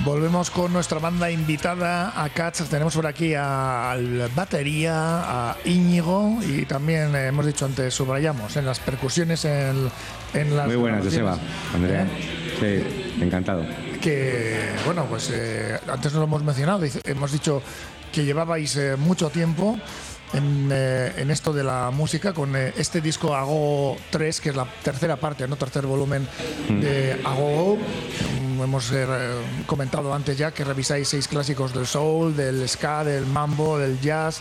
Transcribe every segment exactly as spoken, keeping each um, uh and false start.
Volvemos con nuestra banda invitada a Catch. Tenemos por aquí a, al batería, a Íñigo, y también eh, hemos dicho antes, subrayamos en las percusiones, en, en las... Muy buenas, Joseba, Andrea. ¿Eh? Sí, encantado. Que, bueno, pues eh, antes nos lo hemos mencionado, hemos dicho que llevabais eh, mucho tiempo en, eh, en esto de la música con eh, este disco Agogo tres, que es la tercera parte, no tercer volumen de Agogo. Hemos eh, comentado antes ya que revisáis seis clásicos del soul, del ska, del mambo, del jazz,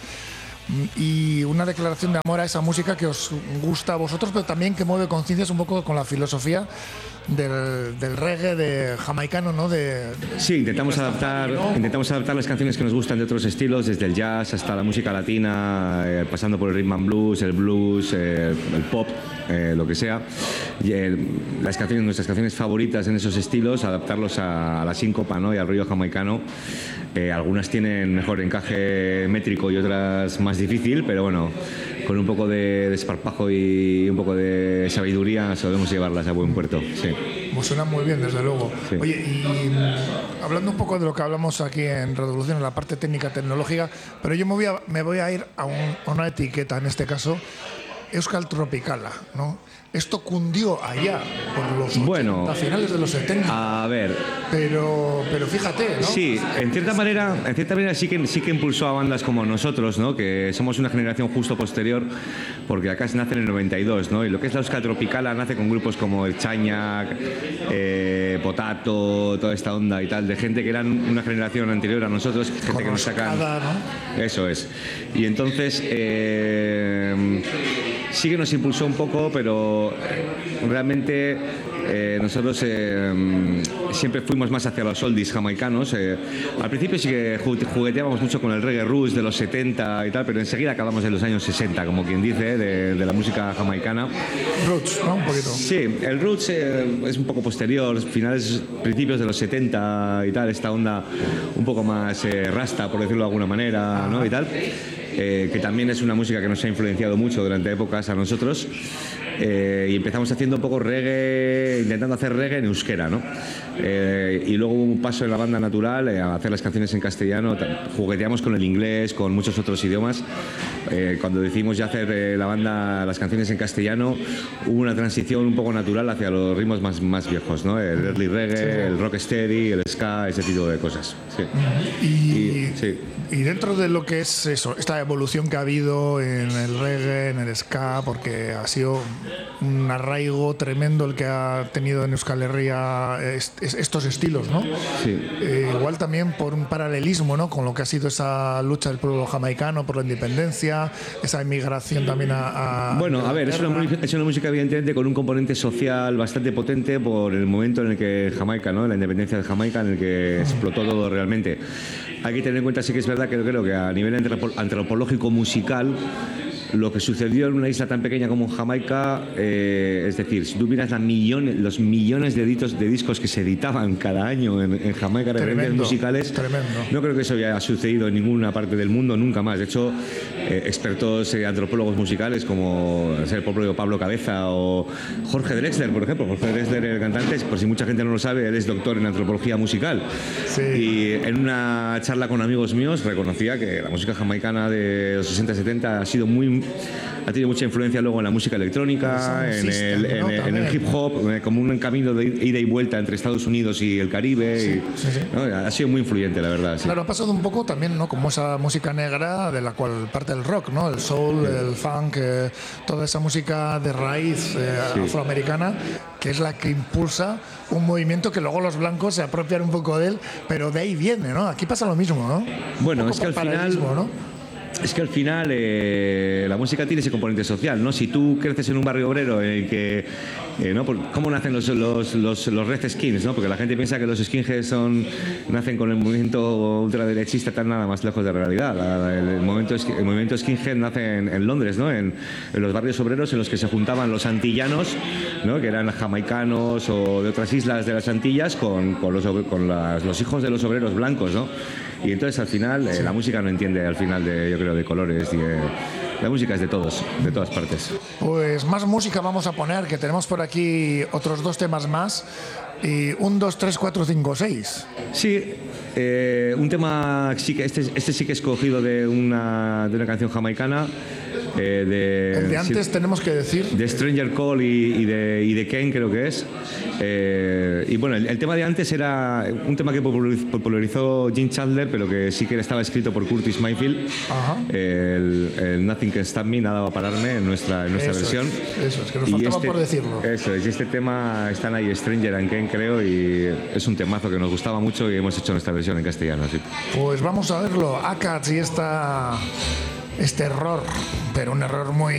y una declaración de amor a esa música que os gusta a vosotros, pero también que mueve conciencias un poco con la filosofía del, del reggae de jamaicano, ¿no? De, de sí, intentamos adaptar, ¿no? intentamos adaptar las canciones que nos gustan de otros estilos, desde el jazz hasta la música latina, eh, pasando por el rhythm and blues, el blues, eh, el pop, eh, lo que sea. Y, eh, las canciones, nuestras canciones favoritas en esos estilos, adaptarlos a, a la síncopa, ¿no? Y al rollo jamaicano. Eh, algunas tienen mejor encaje métrico y otras más difícil, pero bueno, con un poco de desparpajo y un poco de sabiduría sabemos llevarlas a buen puerto. Sí. Pues suena muy bien, desde luego. Sí. Oye, y hablando un poco de lo que hablamos aquí en Revolución, en la parte técnica, tecnológica, pero yo me voy a, me voy a ir a, un, a una etiqueta, en este caso, Euskal Tropicala, ¿no? Esto cundió allá por los ochenta, bueno, a finales de los setenta. A ver. Pero, pero fíjate, ¿no? Sí, en cierta manera, en cierta manera sí que sí que impulsó a bandas como nosotros, ¿no? Que somos una generación justo posterior, porque acá se nace en el noventa y dos, ¿no? Y lo que es la Euskal Tropicala nace con grupos como el Chañac, eh, Potato, toda esta onda y tal, de gente que eran una generación anterior a nosotros, gente con que nos sacan. ¿No? Eso es. Y entonces eh, sí que nos impulsó un poco, pero realmente eh, nosotros eh, siempre fuimos más hacia los oldies jamaicanos. Eh, al principio sí que jugueteábamos mucho con el reggae roots de los setenta y tal, pero enseguida acabamos en los años sesenta, como quien dice, de, de la música jamaicana. Roots, ¿no? Un poquito. Sí, el roots eh, es un poco posterior, finales, principios de los setenta y tal, esta onda un poco más eh, rasta, por decirlo de alguna manera, ¿no? Y tal. Eh, que también es una música que nos ha influenciado mucho durante épocas a nosotros, eh, y empezamos haciendo un poco reggae, intentando hacer reggae en euskera, ¿no? Eh, y luego hubo un paso en la banda natural eh, a hacer las canciones en castellano, jugueteamos con el inglés, con muchos otros idiomas. Eh, cuando decidimos ya hacer eh, la banda, las canciones en castellano, hubo una transición un poco natural hacia los ritmos más, más viejos, ¿no? El early reggae, sí, el rocksteady, el ska, ese tipo de cosas. Sí. Y, y, sí. y dentro de lo que es eso, esta evolución que ha habido en el reggae, en el ska, porque ha sido un arraigo tremendo el que ha tenido en Euskal Herria est- estos estilos, ¿no? Sí. Eh, igual también por un paralelismo, ¿no? Con lo que ha sido esa lucha del pueblo jamaicano por la independencia, esa emigración también a... a bueno, a ver, es una, es una música evidentemente con un componente social bastante potente por el momento en el que Jamaica, ¿no? La independencia de Jamaica, en el que explotó todo realmente. Hay que tener en cuenta, sí que es verdad que creo que a nivel antropológico musical, lo que sucedió en una isla tan pequeña como Jamaica, eh, es decir, si tú miras la millones, los millones de, editos, de discos que se editaban cada año en, en Jamaica, referentes musicales, tremendo. No creo que eso haya sucedido en ninguna parte del mundo, nunca más. De hecho, eh, expertos eh, antropólogos musicales como el propio Pablo Cabeza o Jorge Drexler, por ejemplo. Jorge Drexler, el cantante, por si mucha gente no lo sabe, él es doctor en antropología musical. Sí. Y en una charla con amigos míos reconocía que la música jamaicana de los sesenta setenta ha sido muy ha tenido mucha influencia luego en la música electrónica, en el, en, el, en el hip hop, como un camino de ida y vuelta entre Estados Unidos y el Caribe. Sí, y, sí, sí. ¿no? Ha sido muy influyente, la verdad. Sí. Claro, ha pasado un poco también, ¿no? Como esa música negra de la cual parte el rock, ¿no? El soul, sí, el funk, eh, toda esa música de raíz eh, sí, afroamericana, que es la que impulsa un movimiento que luego los blancos se apropian un poco de él, pero de ahí viene, ¿no? Aquí pasa lo mismo, ¿no? Bueno, es que al final... ¿no? Es que al final eh, la música tiene ese componente social, ¿no? Si tú creces en un barrio obrero en el que, eh, ¿no? ¿Cómo nacen los, los, los, los Red Skins, ¿no? Porque la gente piensa que los skinheads son, nacen con el movimiento ultraderechista, tan nada más lejos de la realidad. La, el, el, movimiento, el movimiento skinhead nace en, en Londres, ¿no? En, en los barrios obreros en los que se juntaban los antillanos, ¿no? Que eran jamaicanos o de otras islas de las Antillas, con, con, los, con las, los hijos de los obreros blancos, ¿no? Y entonces al final eh, la música no entiende al final de, yo creo, de colores y de, La música es de todos, de todas partes. Pues más música vamos a poner, que tenemos por aquí otros dos temas más. Y un, dos, tres, cuatro, cinco, seis. Sí, eh, un tema, sí que este, este sí que he escogido de una, de una canción jamaicana. Eh, de, el de antes sí, tenemos que decir. De Stranger Call y, y, de, y de Ken, creo que es. Eh, y bueno, el, el tema de antes era un tema que popularizó Gene Chandler, pero que sí que estaba escrito por Curtis Mayfield. Ajá. El, el Nothing Can Stop Me, Nada va a pararme, en nuestra, en nuestra eso versión. Es, eso es, que nos faltaba este, por decirlo. Eso es, y este tema están ahí, Stranger and Ken, creo, y es un temazo que nos gustaba mucho y hemos hecho nuestra versión en castellano. Sí. Pues vamos a verlo. Akats y esta, este error, pero un error muy